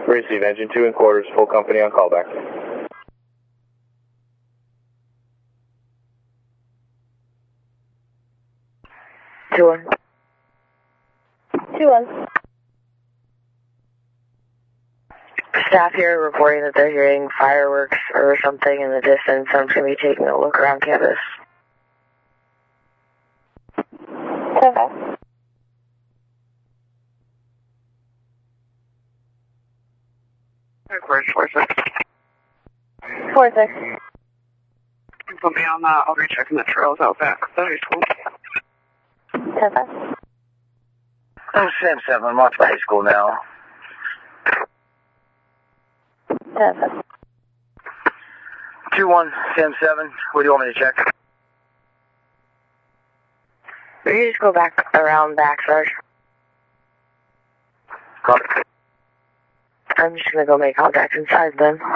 Receive engine 2 and quarters, full company on callback. Two one. 2-1. Staff here reporting that they're hearing fireworks or something in the distance. I'm just going to be taking a look around campus. 10-5. Headquarters 46. 4-6. Put me on that. I'll be checking the trails out back. The high school. 10-5. Sam 7, I'm off to high school now. 10-5. 2-1, Sam 7, what do you want me to check? You just go back around back, Sarge. Copy. I'm just going to go make contact inside then.